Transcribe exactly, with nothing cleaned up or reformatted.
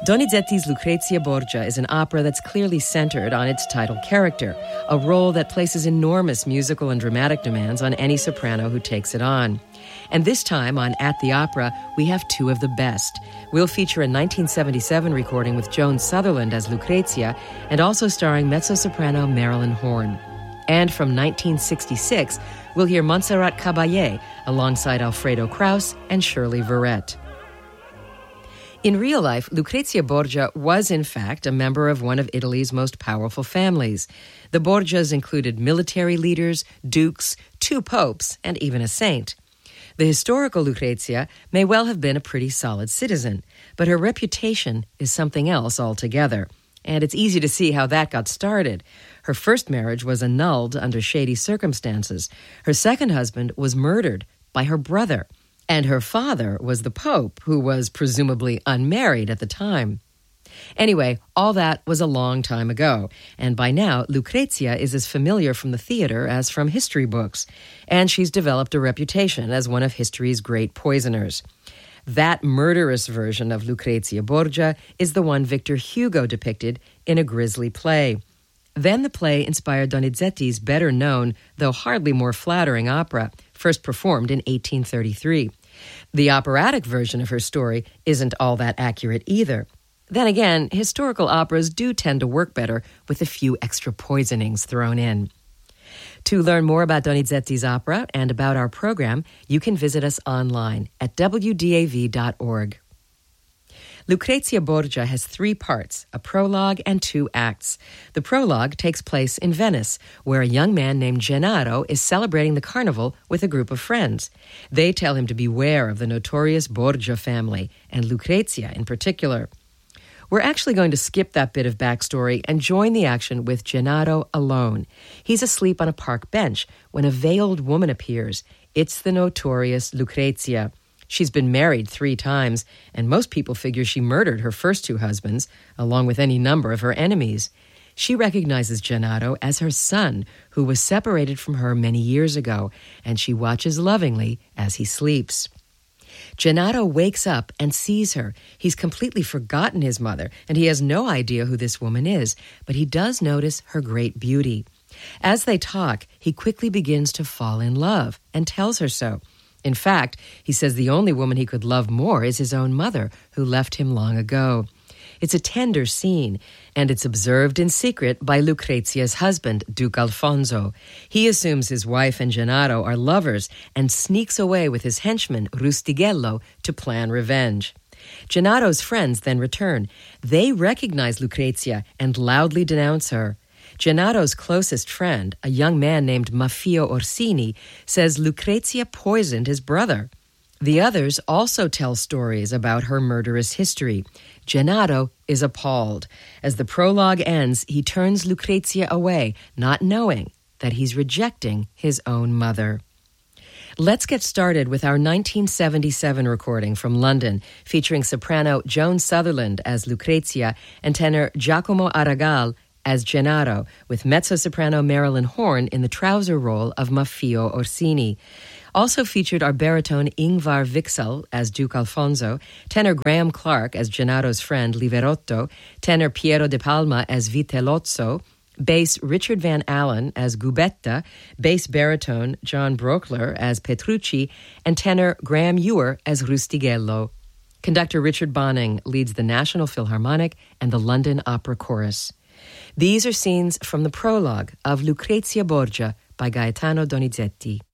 Donizetti's Lucrezia Borgia is an opera that's clearly centered on its title character, a role that places enormous musical and dramatic demands on any soprano who takes it on. And this time on At the Opera, we have two of the best. We'll feature a nineteen seventy-seven recording with Joan Sutherland as Lucrezia and also starring mezzo-soprano Marilyn Horne. And from nineteen sixty-six, we'll hear Montserrat Caballé alongside Alfredo Kraus and Shirley Verrett. In real life, Lucrezia Borgia was, in fact, a member of one of Italy's most powerful families. The Borgias included military leaders, dukes, two popes, and even a saint. The historical Lucrezia may well have been a pretty solid citizen, but her reputation is something else altogether. And it's easy to see how that got started. Her first marriage was annulled under shady circumstances. Her second husband was murdered by her brother. And her father was the Pope, who was presumably unmarried at the time. Anyway, all that was a long time ago, and by now, Lucrezia is as familiar from the theater as from history books, and she's developed a reputation as one of history's great poisoners. That murderous version of Lucrezia Borgia is the one Victor Hugo depicted in A Grisly Play. Then the play inspired Donizetti's better-known, though hardly more flattering opera, first performed in eighteen thirty-three. The operatic version of her story isn't all that accurate either. Then again, historical operas do tend to work better with a few extra poisonings thrown in. To learn more about Donizetti's opera and about our program, you can visit us online at w d a v dot org. Lucrezia Borgia has three parts, a prologue and two acts. The prologue takes place in Venice, where a young man named Gennaro is celebrating the carnival with a group of friends. They tell him to beware of the notorious Borgia family, and Lucrezia in particular. We're actually going to skip that bit of backstory and join the action with Gennaro alone. He's asleep on a park bench when a veiled woman appears. It's the notorious Lucrezia. She's been married three times, and most people figure she murdered her first two husbands, along with any number of her enemies. She recognizes Gennaro as her son, who was separated from her many years ago, and she watches lovingly as he sleeps. Gennaro wakes up and sees her. He's completely forgotten his mother, and he has no idea who this woman is, but he does notice her great beauty. As they talk, he quickly begins to fall in love and tells her so. In fact, he says the only woman he could love more is his own mother, who left him long ago. It's a tender scene, and it's observed in secret by Lucrezia's husband, Duke Alfonso. He assumes his wife and Gennaro are lovers and sneaks away with his henchman, Rustighello, to plan revenge. Gennaro's friends then return. They recognize Lucrezia and loudly denounce her. Gennaro's closest friend, a young man named Maffeo Orsini, says Lucrezia poisoned his brother. The others also tell stories about her murderous history. Gennaro is appalled. As the prologue ends, he turns Lucrezia away, not knowing that he's rejecting his own mother. Let's get started with our nineteen seventy-seven recording from London, featuring soprano Joan Sutherland as Lucrezia and tenor Giacomo Aragal as Gennaro, with mezzo-soprano Marilyn Horne in the trouser role of Maffeo Orsini. Also featured are baritone Ingvar Vixel as Duke Alfonso, tenor Graham Clark as Gennaro's friend Liverotto, tenor Piero de Palma as Vitellozzo, bass Richard Van Allen as Gubetta, bass baritone John Brockler as Petrucci, and tenor Graham Ewer as Rustighello. Conductor Richard Bonning leads the National Philharmonic and the London Opera Chorus. These are scenes from the prologue of Lucrezia Borgia by Gaetano Donizetti.